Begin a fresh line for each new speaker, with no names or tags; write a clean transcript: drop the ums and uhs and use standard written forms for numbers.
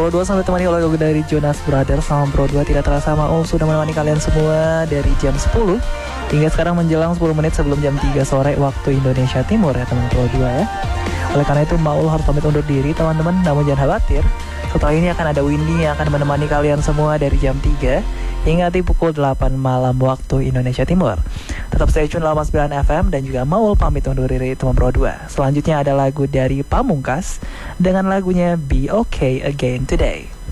Pro 2 sampai temani oleh lagu dari Jonas Brothers. Sama Pro 2 tidak terasa Maul sudah menemani kalian semua dari jam 10 hingga sekarang menjelang 10 menit sebelum jam 3 sore waktu Indonesia Timur ya teman Pro 2 ya. Oleh karena itu Maul harus pamit undur diri teman-teman, namun jangan khawatir. Setelah ini akan ada Windy yang akan menemani kalian semua dari jam 3 hingga di pukul 8 malam waktu Indonesia Timur. Tetap stay tune 89 FM dan juga Maul pamit undur diri teman Pro 2. Selanjutnya ada lagu dari Pamungkas dengan lagunya Be Okay Again Today.